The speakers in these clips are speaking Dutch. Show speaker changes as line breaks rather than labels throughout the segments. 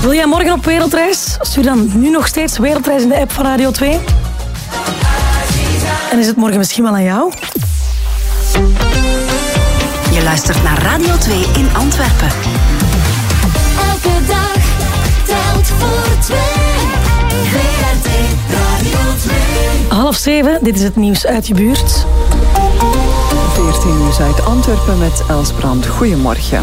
Wil jij morgen op wereldreis? Stuur dan nu nog steeds wereldreis in de app van Radio 2. En is het morgen misschien wel aan jou?
Je luistert naar Radio 2 in Antwerpen.
Elke dag telt voor 2. WRT Radio 2.
6:30, dit is het nieuws uit je buurt.
14 nieuws uit Antwerpen met Els Brand. Goedemorgen.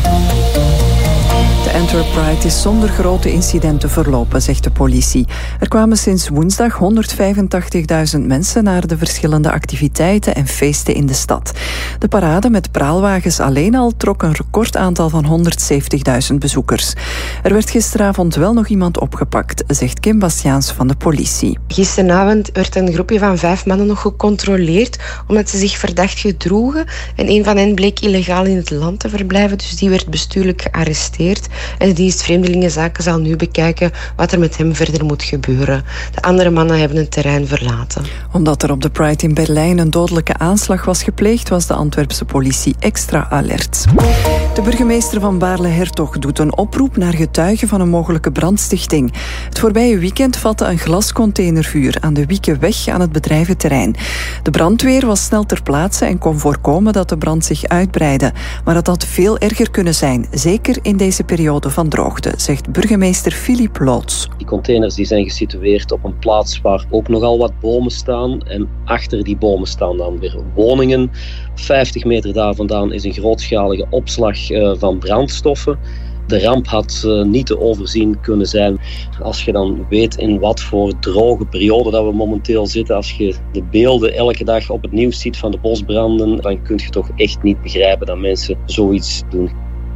De Antwerp Pride is zonder grote incidenten verlopen, zegt de politie. Er kwamen sinds woensdag 185.000 mensen naar de verschillende activiteiten en feesten in de stad. De parade met praalwagens alleen al trok een recordaantal van 170.000 bezoekers. Er werd gisteravond wel nog iemand opgepakt, zegt Kim Bastiaans van de politie.
Gisteravond werd een groepje van 5 mannen nog gecontroleerd omdat ze zich verdacht gedroegen. En een van hen bleek illegaal in het land te verblijven, dus die werd bestuurlijk gearresteerd. En de dienst Vreemdelingenzaken zal nu bekijken wat er met hem verder moet gebeuren. De andere mannen hebben het terrein verlaten.
Omdat er op de Pride in Berlijn een dodelijke aanslag was gepleegd, was de Antwerpse politie extra alert. De burgemeester van Baarle-Hertog doet een oproep naar getuigen van een mogelijke brandstichting. Het voorbije weekend vatte een glascontainervuur aan de Wiekeweg aan het bedrijventerrein. De brandweer was snel ter plaatse en kon voorkomen dat de brand zich uitbreidde. Maar het had veel erger kunnen zijn, zeker in deze periode van droogte, zegt burgemeester Filip Loots.
Die containers die zijn gesitueerd op een plaats waar ook nogal wat bomen staan. En achter die bomen staan dan weer woningen. 50 meter daar vandaan is een grootschalige opslag van brandstoffen. De ramp had niet te overzien kunnen zijn. Als je dan weet in wat voor droge periode dat we momenteel zitten, als je de beelden elke dag op het nieuws ziet van de bosbranden, dan kun je toch echt niet begrijpen dat mensen zoiets doen.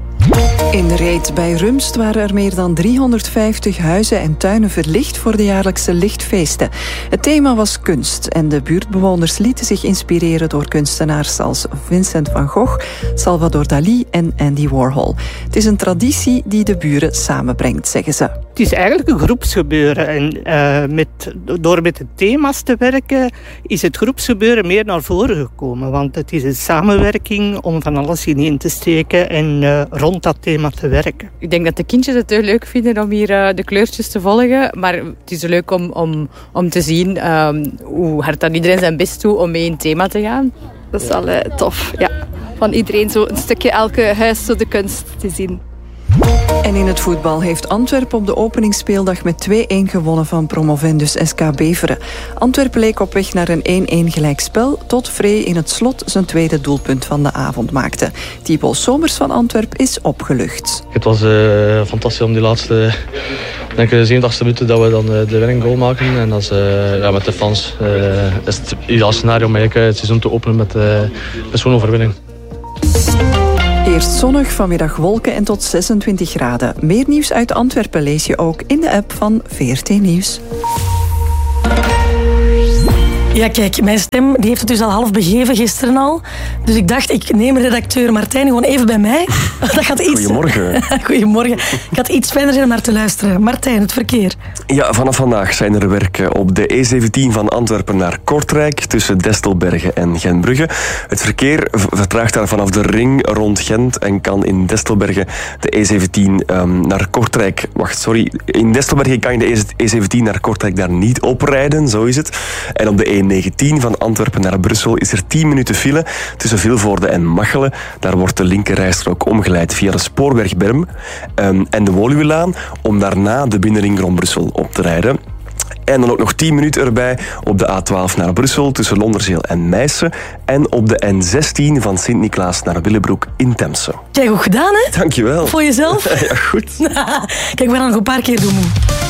In de Reet bij Rumst waren er meer dan 350 huizen en tuinen verlicht voor de jaarlijkse lichtfeesten. Het thema was kunst en de buurtbewoners lieten zich inspireren door kunstenaars als Vincent van Gogh, Salvador Dalí en Andy Warhol. Het is een traditie die de buren samenbrengt, zeggen ze.
Het is eigenlijk een groepsgebeuren en door met de thema's te werken is het groepsgebeuren meer naar voren gekomen. Want het is een samenwerking om van alles ineen te steken en rond dat thema te werken.
Ik denk dat de kindjes het heel leuk vinden om hier de kleurtjes te volgen. Maar het is leuk om te zien hoe hard dat iedereen zijn best doet om mee in het thema te gaan.
Dat is wel tof, ja. Van iedereen zo een stukje elke huis zo de kunst te zien.
En in het voetbal heeft Antwerpen op de openingsspeeldag met 2-1 gewonnen van promovendus SK Beveren. Antwerpen leek op weg naar een 1-1 gelijkspel, tot Vree in het slot zijn tweede doelpunt van de avond maakte. Thibaut Somers van Antwerpen is opgelucht.
Het was fantastisch om die laatste, denk ik, de 87e minuten dat we dan de winning goal maken. En dat is, met de fans is het ideaal scenario om het seizoen te openen met zo'n overwinning.
Eerst zonnig, vanmiddag wolken en tot 26 graden. Meer nieuws uit Antwerpen lees je ook in de app van VRT Nieuws.
Ja, kijk, mijn stem die heeft het dus al half begeven gisteren al. Dus ik dacht, ik neem redacteur Martijn gewoon even bij mij. Dat gaat iets...
Goedemorgen.
Goedemorgen. Ik had iets fijner zijn om naar te luisteren. Martijn, het verkeer.
Ja, vanaf vandaag zijn er werken op de E17 van Antwerpen naar Kortrijk tussen Destelbergen en Gentbrugge. Het verkeer vertraagt daar vanaf de ring rond Gent en kan in Destelbergen de E17 naar Kortrijk... In Destelbergen kan je de E17 naar Kortrijk daar niet oprijden, zo is het. En op de E19 van Antwerpen naar Brussel is er 10 minuten file tussen Vilvoorde en Machelen. Daar wordt de linkerrijstrook omgeleid via de spoorwegberm en de Woluwelaan om daarna de binnenring rond Brussel op te rijden. En dan ook nog 10 minuten erbij op de A12 naar Brussel tussen Londerzeel en Meissen. En op de N16 van Sint-Niklaas naar Willebroek in Temse.
Kijk, goed gedaan, hè?
Dankjewel.
Voor jezelf?
Ja, goed.
Kijk, we gaan het nog een paar keer doen.